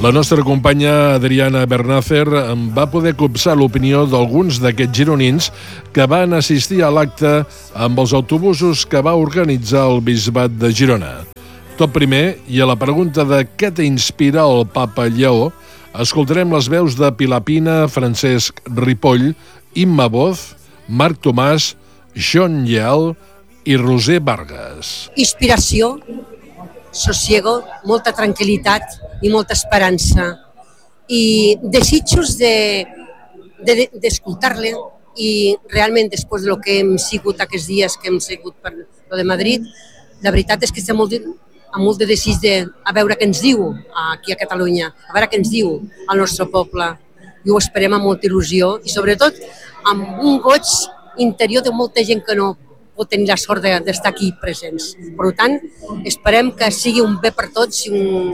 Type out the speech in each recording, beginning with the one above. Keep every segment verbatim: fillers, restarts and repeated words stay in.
La nostra companya Adriana Bernácer va poder copsar l'opinió d'alguns d'aquests gironins que van assistir a l'acte amb els autobusos que va organitzar el Bisbat de Girona. Tot primer, i a la pregunta de què t'inspira el Papa Lleó, escoltarem les veus de Pilar Pina, Francesc Ripoll, Imma Boz, Marc Tomàs, John Lleal i Roser Vargas. Inspiració, sossiego, molta tranquil·litat i molta esperança i desitjos de, de, d'escoltar-le i realment després del que hem sigut aquests dies que hem sigut per lo de Madrid, la veritat és que estem molt, amb molt de desig de a veure què ens diu aquí a Catalunya, a veure què ens diu al nostre poble i ho esperem amb molta il·lusió i sobretot amb un goig interior de molta gent que no pot tenir la sort d'estar aquí presents. Per tant, esperem que sigui un bé per tots i un,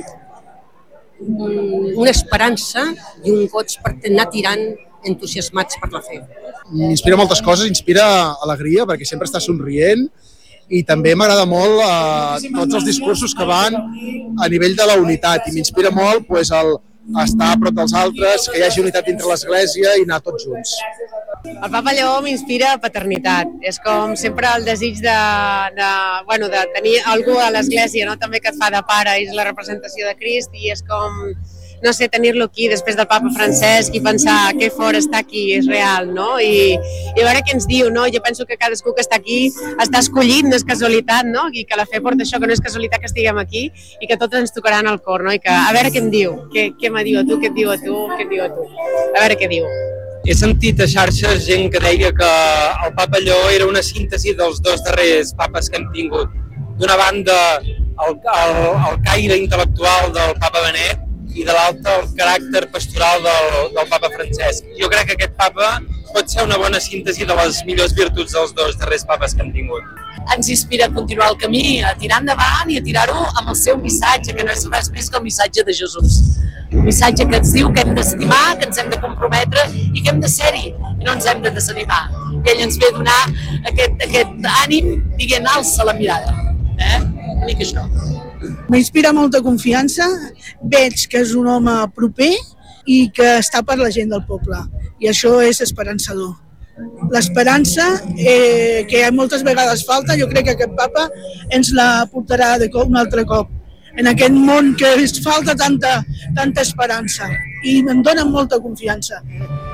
un, una esperança i un goig per anar tirant entusiasmats per la fe. M'inspira moltes coses, inspira alegria perquè sempre està somrient i també m'agrada molt eh, tots els discursos que van a nivell de la unitat i m'inspira molt pues, el estar a prop dels altres, que hi hagi unitat dintre l'Església i anar tots junts. El Papa Lleó m'inspira paternitat. És com sempre el desig de, de, bueno, de tenir algú a l'Església, no? També que et fa de pare, és la representació de Crist i és com, no sé, tenir-lo aquí després del Papa Francesc i pensar que fort està aquí, és real, no? I, i a veure què ens diu, no? Jo penso que cadascú que està aquí està escollit, no és casualitat, no? I que la fe porta això, que no és casualitat que estiguem aquí i que tots ens tocaran el cor, no? I que a veure què em diu, què, què me diu a tu, què et diu a tu, què et diu a tu, a veure què diu. He sentit a xarxes gent que deia que el Papa Lleó era una síntesi dels dos darrers papes que hem tingut. D'una banda, el, el, el caire intel·lectual del Papa Benet i de l'altra, el caràcter pastoral del, del Papa Francesc. Jo crec que aquest papa pot ser una bona síntesi de les millors virtuts dels dos darrers papes que hem tingut. Ens inspira a continuar el camí, a tirar endavant i a tirar-ho amb el seu missatge, que no és res més que el missatge de Jesús. Un missatge que ens diu que hem d'estimar, que ens hem de comprometre i que hem de ser-hi, i no ens hem de desanimar. I ell ens ve a donar aquest, aquest ànim dient alça la mirada. Eh? Una mica això. M'inspira molta confiança, veig que és un home proper i que està per la gent del poble, i això és esperançador. L'esperança, eh, que moltes vegades falta, jo crec que aquest papa ens la portarà de cop, un altre cop. En aquest món que ens falta tanta, tanta esperança i em dona molta confiança.